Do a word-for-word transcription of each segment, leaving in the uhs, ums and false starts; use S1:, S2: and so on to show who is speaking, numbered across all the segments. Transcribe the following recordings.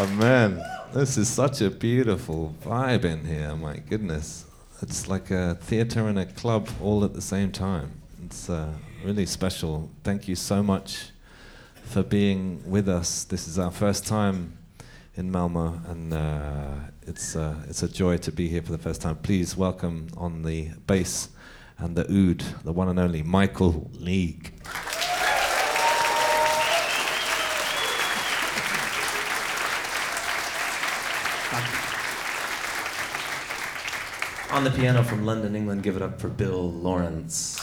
S1: Oh man, this is such a beautiful vibe in here, my goodness. It's like a theatre and a club all at the same time. It's uh, really special. Thank you so much for being with us. This is our first time in Malmo, and uh, it's, uh, it's a joy to be here for the first time. Please welcome on the bass and the oud, the one and only Michael League.
S2: On the piano from London, England, give it up for Bill Lawrence.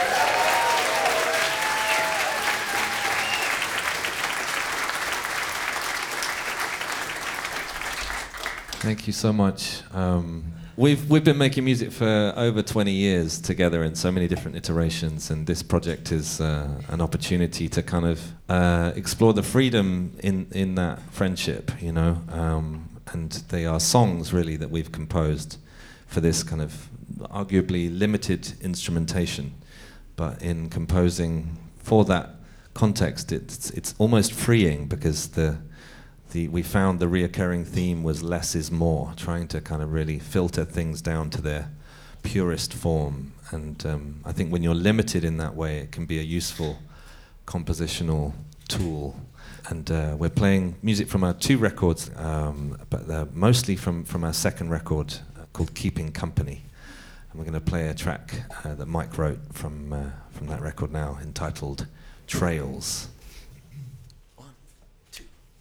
S1: Thank you so much. Um, we've we've been making music for over twenty years together in so many different iterations, and this project is uh, an opportunity to kind of uh, explore the freedom in in that friendship, you know. Um, and they are songs really that we've composed for this kind of arguably limited instrumentation, but in composing for that context, it's it's almost freeing because the the we found the reoccurring theme was less is more, trying to kind of really filter things down to their purest form. And um, I think when you're limited in that way, it can be a useful compositional tool. And uh, we're playing music from our two records, um, but uh, mostly from from our second record, called Keeping Company, and we're going to play a track uh, that Mike wrote from uh, from that record now, entitled Trails.